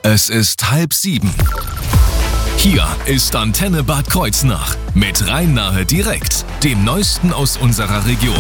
Es ist 6:30. Hier ist Antenne Bad Kreuznach mit Rhein-Nahe direkt, dem Neuesten aus unserer Region.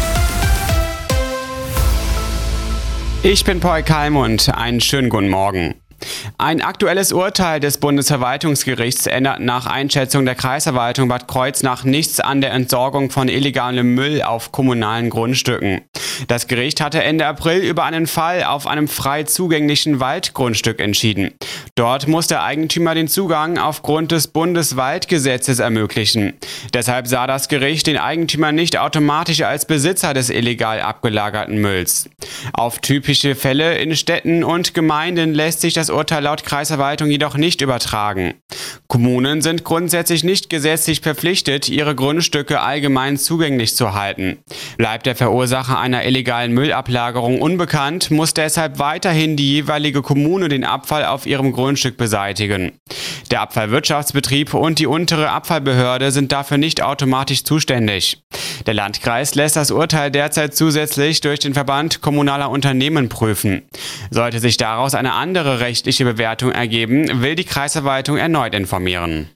Ich bin Paul Kalmund, einen schönen guten Morgen. Ein aktuelles Urteil des Bundesverwaltungsgerichts ändert nach Einschätzung der Kreisverwaltung Bad Kreuznach nichts an der Entsorgung von illegalem Müll auf kommunalen Grundstücken. Das Gericht hatte Ende April über einen Fall auf einem frei zugänglichen Waldgrundstück entschieden. Dort muss der Eigentümer den Zugang aufgrund des Bundeswaldgesetzes ermöglichen. Deshalb sah das Gericht den Eigentümer nicht automatisch als Besitzer des illegal abgelagerten Mülls. Auf typische Fälle in Städten und Gemeinden lässt sich das Urteil laut Kreisverwaltung jedoch nicht übertragen. Kommunen sind grundsätzlich nicht gesetzlich verpflichtet, ihre Grundstücke allgemein zugänglich zu halten. Bleibt der Verursacher einer illegalen Müllablagerung unbekannt, muss deshalb weiterhin die jeweilige Kommune den Abfall auf ihrem Grundstück beseitigen. Der Abfallwirtschaftsbetrieb und die untere Abfallbehörde sind dafür nicht automatisch zuständig. Der Landkreis lässt das Urteil derzeit zusätzlich durch den Verband kommunaler Unternehmen prüfen. Sollte sich daraus eine andere rechtliche Bewertung ergeben, will die Kreisverwaltung erneut informieren.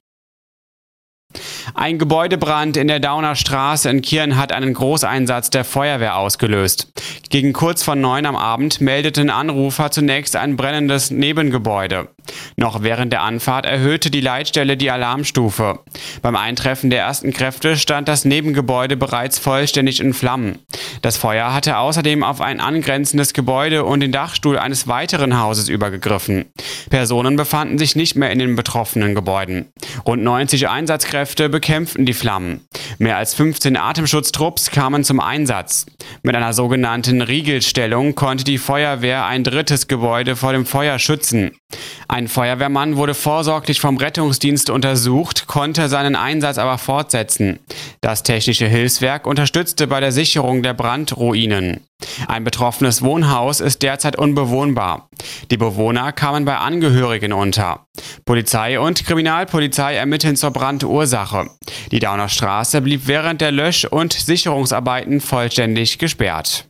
Ein Gebäudebrand in der Dauner Straße in Kirn hat einen Großeinsatz der Feuerwehr ausgelöst. Gegen kurz vor 9 am Abend meldeten Anrufer zunächst ein brennendes Nebengebäude. Noch während der Anfahrt erhöhte die Leitstelle die Alarmstufe. Beim Eintreffen der ersten Kräfte stand das Nebengebäude bereits vollständig in Flammen. Das Feuer hatte außerdem auf ein angrenzendes Gebäude und den Dachstuhl eines weiteren Hauses übergegriffen. Personen befanden sich nicht mehr in den betroffenen Gebäuden. Rund 90 Einsatzkräfte bekämpften die Flammen. Mehr als 15 Atemschutztrupps kamen zum Einsatz. Mit einer sogenannten Riegelstellung konnte die Feuerwehr ein drittes Gebäude vor dem Feuer schützen. Ein Feuerwehrmann wurde vorsorglich vom Rettungsdienst untersucht, konnte seinen Einsatz aber fortsetzen. Das Technische Hilfswerk unterstützte bei der Sicherung der Brandruinen. Ein betroffenes Wohnhaus ist derzeit unbewohnbar. Die Bewohner kamen bei Angehörigen unter. Polizei und Kriminalpolizei ermitteln zur Brandursache. Die Dauner Straße blieb während der Lösch- und Sicherungsarbeiten vollständig gesperrt.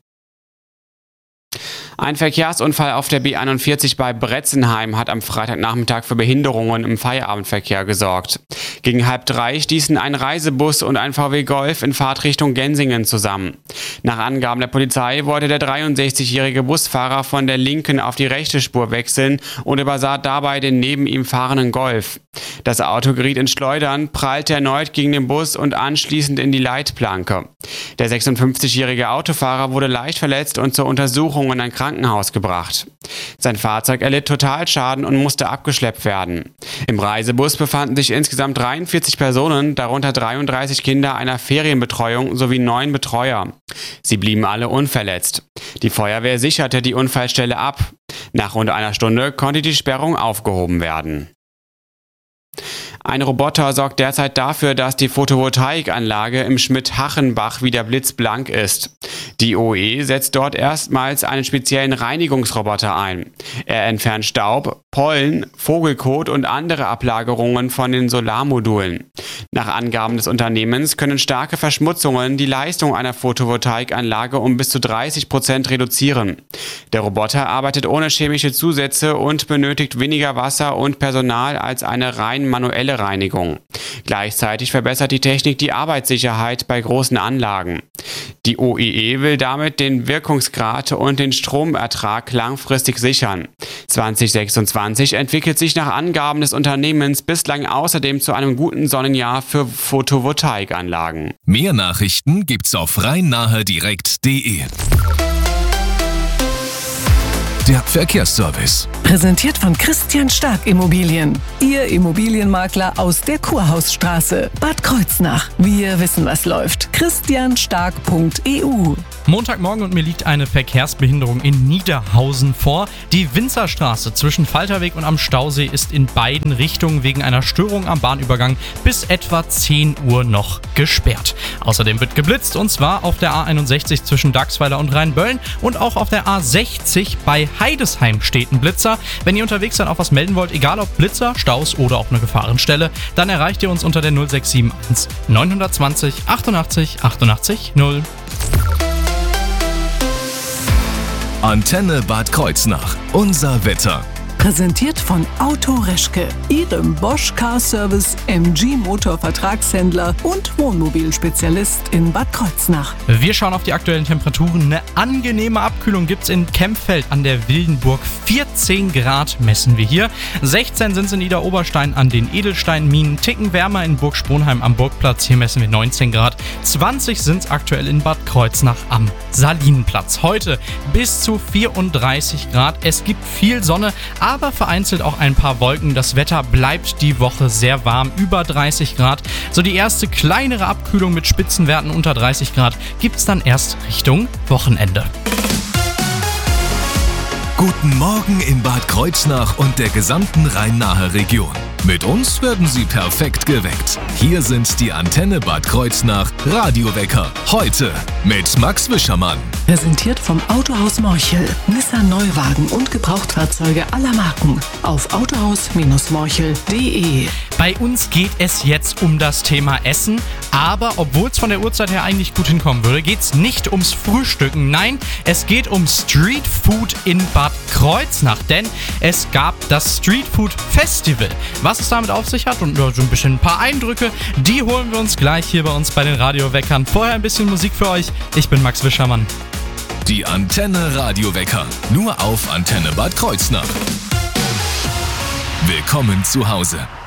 Ein Verkehrsunfall auf der B41 bei Bretzenheim hat am Freitagnachmittag für Behinderungen im Feierabendverkehr gesorgt. Gegen 2:30 stießen ein Reisebus und ein VW Golf in Fahrtrichtung Gensingen zusammen. Nach Angaben der Polizei wollte der 63-jährige Busfahrer von der linken auf die rechte Spur wechseln und übersah dabei den neben ihm fahrenden Golf. Das Auto geriet ins Schleudern, prallte erneut gegen den Bus und anschließend in die Leitplanke. Der 56-jährige Autofahrer wurde leicht verletzt und zur Untersuchung in ein Krankenhaus gebracht. Sein Fahrzeug erlitt Totalschaden und musste abgeschleppt werden. Im Reisebus befanden sich insgesamt 43 Personen, darunter 33 Kinder einer Ferienbetreuung sowie 9 Betreuer. Sie blieben alle unverletzt. Die Feuerwehr sicherte die Unfallstelle ab. Nach rund einer Stunde konnte die Sperrung aufgehoben werden. Ein Roboter sorgt derzeit dafür, dass die Photovoltaikanlage im Schmidt-Hachenbach wieder blitzblank ist. Die OE setzt dort erstmals einen speziellen Reinigungsroboter ein. Er entfernt Staub, Pollen, Vogelkot und andere Ablagerungen von den Solarmodulen. Nach Angaben des Unternehmens können starke Verschmutzungen die Leistung einer Photovoltaikanlage um bis zu 30% reduzieren. Der Roboter arbeitet ohne chemische Zusätze und benötigt weniger Wasser und Personal als eine rein manuelle Reinigung. Gleichzeitig verbessert die Technik die Arbeitssicherheit bei großen Anlagen. Die OEE will damit den Wirkungsgrad und den Stromertrag langfristig sichern. 2026 entwickelt sich nach Angaben des Unternehmens bislang außerdem zu einem guten Sonnenjahr für Photovoltaikanlagen. Mehr Nachrichten gibt's auf rhein-nahe-direkt.de. Der Verkehrsservice. Präsentiert von Christian Stark Immobilien. Ihr Immobilienmakler aus der Kurhausstraße, Bad Kreuznach. Wir wissen, was läuft. christianstark.eu. Montagmorgen und mir liegt eine Verkehrsbehinderung in Niederhausen vor. Die Winzerstraße zwischen Falterweg und am Stausee ist in beiden Richtungen wegen einer Störung am Bahnübergang bis etwa 10 Uhr noch gesperrt. Außerdem wird geblitzt, und zwar auf der A61 zwischen Dachsweiler und Rheinböllen und auch auf der A60 bei Heidesheim steht ein Blitzer. Wenn ihr unterwegs seid, auch was melden wollt, egal ob Blitzer, Staus oder auch eine Gefahrenstelle, dann erreicht ihr uns unter der 0671 920 88 88 0. Antenne Bad Kreuznach. Unser Wetter. Präsentiert von Auto Reschke, Ihrem Bosch Car Service MG Motor Vertragshändler und Wohnmobilspezialist in Bad Kreuznach. Wir schauen auf die aktuellen Temperaturen. Eine angenehme Abkühlung gibt's in Kempfeld an der Wildenburg. 14 Grad messen wir hier. 16 sind es in Niederoberstein an den Edelsteinminen. Ticken wärmer in Burg Sponheim am Burgplatz. Hier messen wir 19 Grad. 20 sind es aktuell in Bad Kreuznach am Salinenplatz. Heute bis zu 34 Grad. Es gibt viel Sonne, aber vereinzelt auch ein paar Wolken. Das Wetter bleibt die Woche sehr warm, über 30 Grad. So die erste kleinere Abkühlung mit Spitzenwerten unter 30 Grad gibt es dann erst Richtung Wochenende. Guten Morgen in Bad Kreuznach und der gesamten Rhein-Nahe Region. Mit uns werden Sie perfekt geweckt. Hier sind die Antenne Bad Kreuznach Radiowecker. Heute mit Max Wischermann. Präsentiert vom Autohaus Morchel. Nissan Neuwagen und Gebrauchtfahrzeuge aller Marken. Auf autohaus-morchel.de. Bei uns geht es jetzt um das Thema Essen, aber obwohl es von der Uhrzeit her eigentlich gut hinkommen würde, geht es nicht ums Frühstücken. Nein, es geht um Street Food in Bad Kreuznach, denn es gab das Street Food Festival. Was es damit auf sich hat und so ein paar Eindrücke, die holen wir uns gleich hier bei uns bei den Radioweckern. Vorher ein bisschen Musik für euch. Ich bin Max Wischermann. Die Antenne Radiowecker, nur auf Antenne Bad Kreuznach. Willkommen zu Hause.